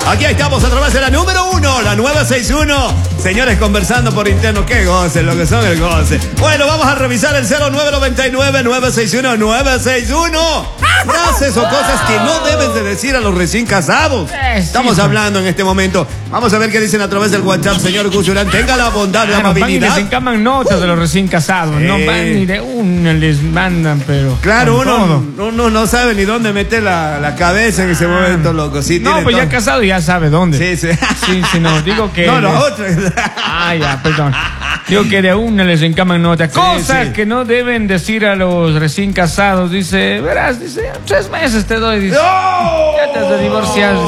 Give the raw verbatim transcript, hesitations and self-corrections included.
Aquí estamos a través de la número uno, la nueve seis uno. Señores, conversando por interno, qué goce, lo que son el goce. Bueno, vamos a revisar el cero nueve nueve nueve, nueve seis uno, nueve seis uno. Frases o cosas que no debes de decir a los recién casados. Estamos hablando en este momento. Vamos a ver qué dicen a través del WhatsApp, señor Gus Durán. Tenga la bondad, la amabilidad. Van y les encaman notas de los recién casados. Sí. No van ni de una, les mandan, pero... Claro, uno, uno no sabe ni dónde meter la, la cabeza en ese momento, loco. Sí, no, pues todo. Ya casado ya sabe dónde. Sí, sí. Sí, sí, no, digo que... No, no, les... otro. Ah, ya, perdón. Digo que de una les encaman notas. Sí, cosas sí. que no deben decir a los recién casados. Dice, verás, dice, tres meses te doy. Dice, ¡no! Ya te has de divorciar.